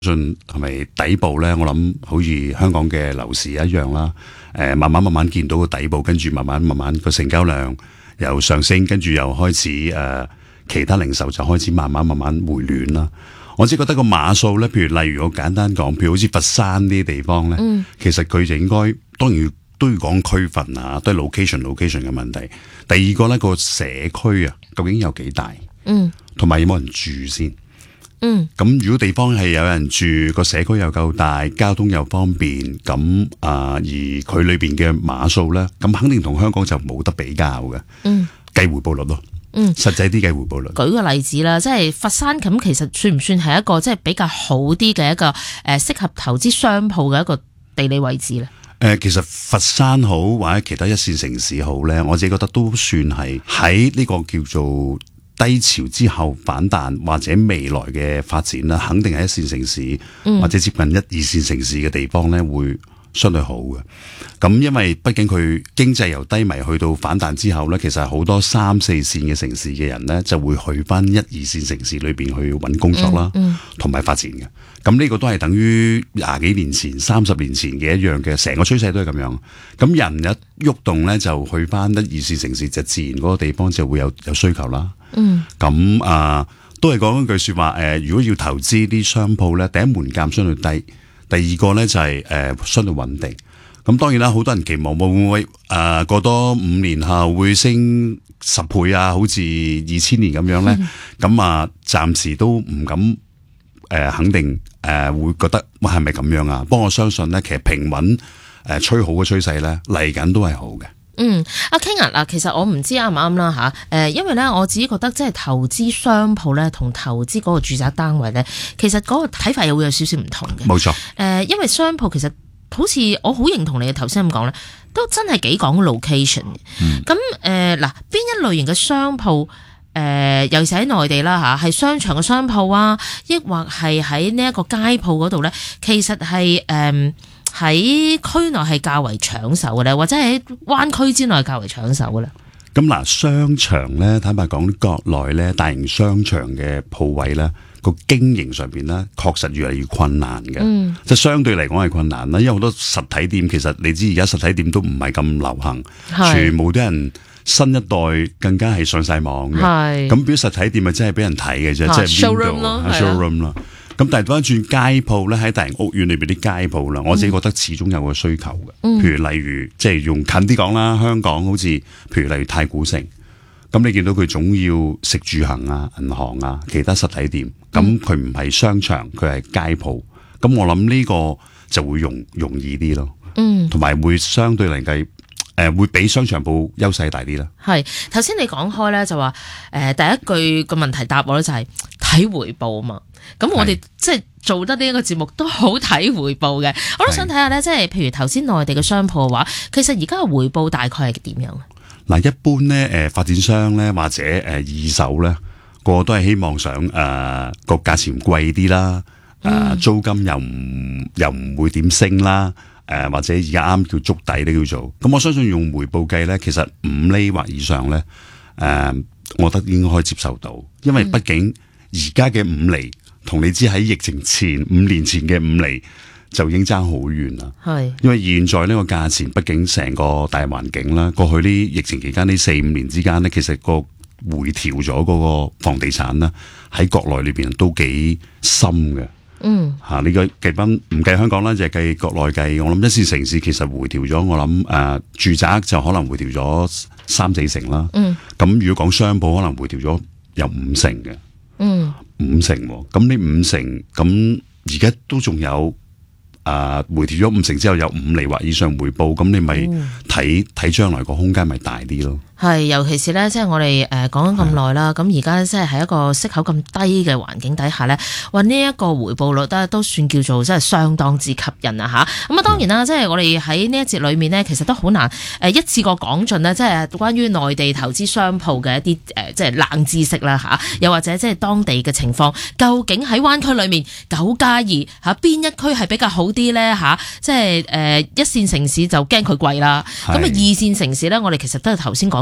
信係咪底部咧？我諗好似香港嘅樓市一樣啦。慢慢見到個底部，跟住慢慢個成交量又上升，跟住又開始其他零售就開始慢慢回暖啦。我只覺得個碼數咧，譬如例如我簡單講，譬如好似佛山呢啲地方咧，其實佢就應該當然都要講區份啊，都係 location 嘅問題。第二個咧，個社區啊，究竟有幾大？同埋有冇人住先？咁如果地方係有人住，個社區又夠大，交通又方便，咁而佢裏邊嘅碼數咧，咁肯定同香港就冇得比較嘅。計回報率咯。實際啲嘅回報率。 舉個例子啦，即係佛山咁，其實算唔算係一個即係比較好啲嘅一個適合投資商鋪嘅一個地理位置咧？ 其實佛山好或者其他一線城市好咧，我自己覺得都算係喺呢個叫做低潮之後反彈或者未來嘅發展啦，肯定係一線城市或者接近一二線城市嘅地方咧，會相對好嘅。咁因為畢竟佢經濟由低迷去到反彈之後咧，其實好多三四線嘅城市嘅人咧，就會去翻一二線城市裏邊去揾工作啦，同埋發展嘅。咁呢個都係等於20幾年前、30年前嘅一樣嘅，成個趨勢都係咁樣。咁人一喐動咧，就去翻一二線城市，就自然嗰個地方就會有需求啦。咁都係講一句說話，如果要投資啲商鋪咧，第一門檻相對低，第二個咧就係相對穩定。咁當然啦，好多人期望會唔會過多5年後會升10倍啊，好似2000年咁樣咧。咁暫時都唔敢肯定會覺得係咪咁樣啊？不過我相信咧，其實平穩趨好嘅趨勢咧嚟緊都係好嘅。 阿 King 嗱，其實我唔知啱唔啱啦吓，因為咧我自己覺得即係投資商鋪咧同投資嗰個住宅單位咧，其實嗰個睇法又會有少少唔同嘅。 冇錯。 因為商鋪其實好似我好認同你嘅頭先咁講咧，都真係幾講 location 嘅。咁嗱，邊一類型嘅商鋪？尤其是喺內地啦吓，係商場嘅商鋪啊，抑或係喺呢一個街鋪嗰度咧，其實係喺區內係較為搶手嘅咧，或者喺灣區之內較為搶手嘅咧。 咁嗱，商場咧，坦白講，國內咧大型商場嘅鋪位咧，個經營上邊咧，確實越嚟越困難嘅。即係相對嚟講係困難啦，因為好多實體店其實你知而家實體店都唔係咁流行，全部啲人。新一代更加係上晒網嘅，咁表實體店咪真係俾人睇嘅啫，即係 showroom 啦。咁但係翻轉街鋪咧，喺大型屋苑裏邊啲街鋪啦，我自己覺得始終有個需求嘅。譬如例如即係用近啲講啦，香港好似譬如例如太古城，咁你見到佢總要食住行啊、銀行啊、其他實體店，咁佢唔係商場，佢係街鋪，咁我諗呢個就會容易啲咯，同埋會相對嚟計。會比商場鋪優勢大啲啦。 係頭先你講開咧，就話第一句個問題答我咧就係睇回報啊嘛。咁我哋即係做得呢一個節目都好睇回報嘅。我都想睇下咧，即係譬如頭先內地嘅商鋪嘅話，其實而家嘅回報大概係點樣？ 嗱，一般咧發展商咧或者二手咧，個個都係希望想個價錢貴啲啦，租金又唔會點升啦。或者而家啱叫築底咧叫做，咁我相信用回報計咧，其實5厘或以上咧，我覺得應該可以接受到，因為畢竟而家嘅5厘，同你知喺疫情前5年前嘅5厘就已經爭好遠啦。係，因為現在呢個價錢，畢竟成個大環境啦，過去呢疫情期間呢4-5年之間咧，其實個回調咗嗰個房地產啦，喺國內裏邊都幾深嘅。你個計翻唔計香港啦，就係計國內計。我諗一線城市其實回調咗，我諗住宅就可能回調咗3-4成啦。咁如果講商鋪，可能回調咗有5成嘅。5成喎，咁呢5成，咁而家都仲有回調咗5成之後有5厘或以上回報，咁你咪睇將來個空間咪大啲咯。係， 尤其是咧，即係我哋講緊咁耐啦，咁而家即係喺一個息口咁低嘅環境底下咧，話呢一個回報率都算叫做即係相當之吸引啊吓。咁啊，當然啦，即係我哋喺呢一節裏面咧，其實都好難一次過講盡咧，即係關於內地投資商鋪嘅一啲即係冷知識啦吓，又或者即係當地嘅情況，究竟喺灣區裏面9+2吓邊一區係比較好啲咧吓？即係一線城市就驚佢貴啦，咁啊2線城市咧，我哋其實都係頭先講咗。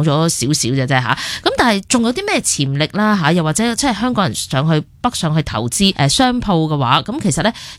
少少啫嚇。咁但係仲有啲咩潛力啦嚇？又或者即係香港人上去北上去投資商鋪嘅話，咁其實咧